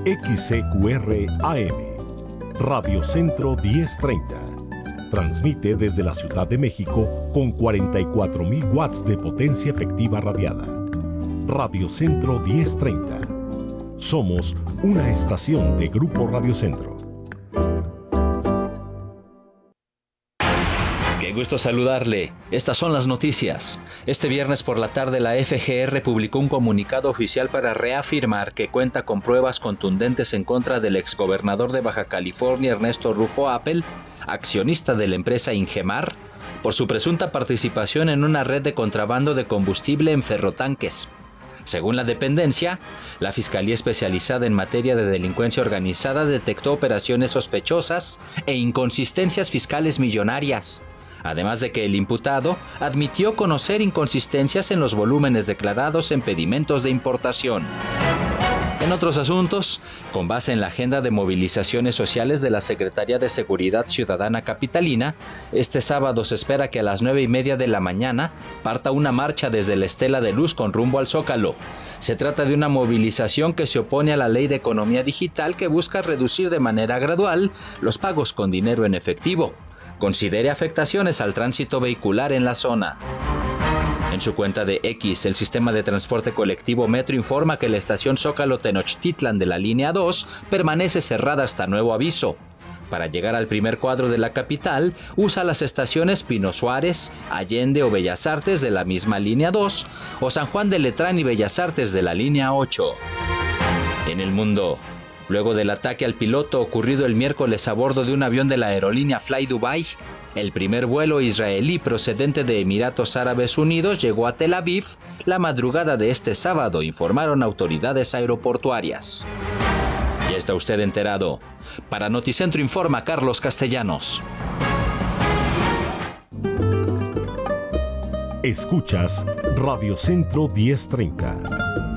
XCQR AM, Radio Centro 1030. Transmite desde la Ciudad de México con 44.000 watts de potencia efectiva radiada. Radio Centro 1030. Somos una estación de Grupo Radio Centro. Qué gusto saludarle. Estas son las noticias. Este viernes por la tarde la FGR publicó un comunicado oficial para reafirmar que cuenta con pruebas contundentes en contra del exgobernador de Baja California, Ernesto Rufo Appel, accionista de la empresa Ingemar, por su presunta participación en una red de contrabando de combustible en ferrotanques. Según la dependencia, la Fiscalía Especializada en Materia de Delincuencia Organizada detectó operaciones sospechosas e inconsistencias fiscales millonarias, además de que el imputado admitió conocer inconsistencias en los volúmenes declarados en pedimentos de importación. En otros asuntos, con base en la agenda de movilizaciones sociales de la Secretaría de Seguridad Ciudadana Capitalina, este sábado se espera que a las 9:30 de la mañana parta una marcha desde la Estela de Luz con rumbo al Zócalo. Se trata de una movilización que se opone a la Ley de Economía Digital que busca reducir de manera gradual los pagos con dinero en efectivo. Considere afectaciones al tránsito vehicular en la zona. En su cuenta de X, el sistema de transporte colectivo Metro informa que la estación Zócalo Tenochtitlan de la línea 2 permanece cerrada hasta nuevo aviso. Para llegar al primer cuadro de la capital, usa las estaciones Pino Suárez, Allende o Bellas Artes de la misma línea 2 o San Juan de Letrán y Bellas Artes de la línea 8. En el mundo, luego del ataque al piloto ocurrido el miércoles a bordo de un avión de la aerolínea Fly Dubai, el primer vuelo israelí procedente de Emiratos Árabes Unidos llegó a Tel Aviv la madrugada de este sábado, informaron autoridades aeroportuarias. Ya está usted enterado. Para Noticentro informa Carlos Castellanos. Escuchas Radio Centro 1030.